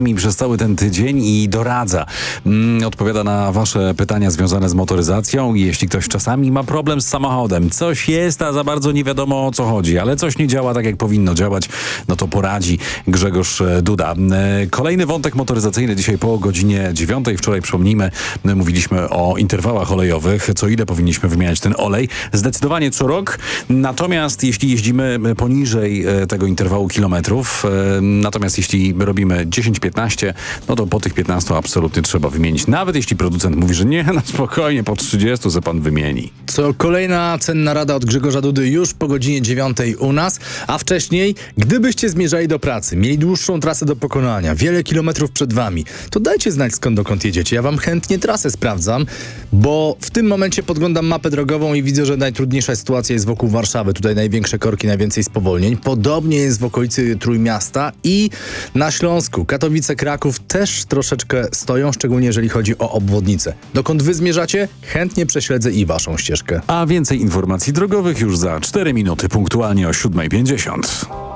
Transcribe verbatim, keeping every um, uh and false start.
mi przez cały ten tydzień i doradza. Mm, odpowiada na wasze pytania związane z motoryzacją. Jeśli ktoś czasami ma problem z samochodem, coś jest, a za bardzo nie wiadomo o co chodzi, ale coś nie działa tak jak powinno działać, no to poradzi Grzegorz Duda. E, Kolejny wątek motoryzacyjny dzisiaj po godzinie dziewiątej. Wczoraj, przypomnijmy, mówiliśmy o interwałach olejowych, co ile powinniśmy wymieniać ten olej. Zdecydowanie co rok. Natomiast jeśli jeździmy poniżej e, tego interwału kilometrów, e, natomiast jeśli robimy dziesięć piętnaście, no to po tych piętnastu absolutnie trzeba wymienić. Nawet jeśli producent mówi, że nie, no spokojnie, po trzydziestu se pan wymieni. Co kolejna cenna rada od Grzegorza Dudy już po godzinie dziewiątej u nas, a wcześniej, gdybyście zmierzali do pracy, mieli dłuższą trasę do pokonania, wiele kilometrów przed wami, to dajcie znać skąd dokąd jedziecie. Ja wam chętnie trasę sprawdzam, bo w tym momencie podglądam mapę drogową i widzę, że najtrudniejsza sytuacja jest wokół Warszawy. Tutaj największe korki, najwięcej spowolnień. Podobnie jest w okolicy Trójmiasta i na Śląsku. Katowice, Kraków też troszeczkę stoją, szczególnie jeżeli chodzi o obwodnicę. Dokąd wy zmierzacie? Chętnie prześledzę i waszą ścieżkę. A więcej informacji drogowych już za cztery minuty, punktualnie o siódma pięćdziesiąt.